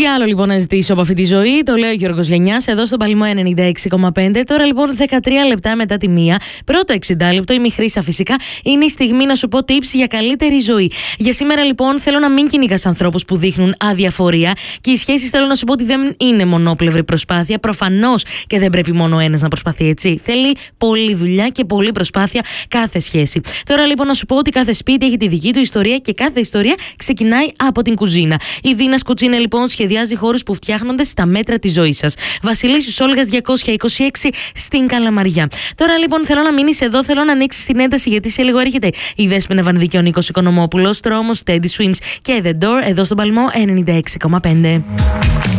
άλλο λοιπόν να ζητήσω από αυτή τη ζωή, το λέει ο Γιώργος Γενιάς, εδώ στον Παλμό 96,5. Τώρα λοιπόν 13 λεπτά μετά τη μία, πρώτο 60 λεπτό, η Χρύσα φυσικά, είναι η στιγμή να σου πω tips για καλύτερη ζωή. Για σήμερα λοιπόν θέλω να μην κυνηγάς ανθρώπους που δείχνουν αδιαφορία και οι σχέσεις θέλω να σου πω ότι δεν είναι μονόπλευρη προσπάθεια. Προφανώς και δεν πρέπει μόνο ένας να προσπαθεί, έτσι. Θέλει πολλή δουλειά και πολλή προσπάθεια κάθε σχέση. Τώρα λοιπόν να σου πω ότι κάθε σπίτι έχει τη δική του ιστορία και κάθε ιστορία ξεκινάει από την κουζίνα. Η Δίνα Κουτσίνα λοιπόν σχεδιάζει χώρους που φτιάχνονται στα μέτρα της ζωής σας. Βασιλίσσου Όλγας 226 στην Καλαμαριά. Τώρα λοιπόν θέλω να μείνεις εδώ, θέλω να ανοίξεις την ένταση γιατί σε λίγο έρχεται η Δέσποινα Βανδίκη, ο Νίκος Οικονομόπουλος, τώρα όμως Teddy Swims και The Door εδώ στον Παλμό 96,5.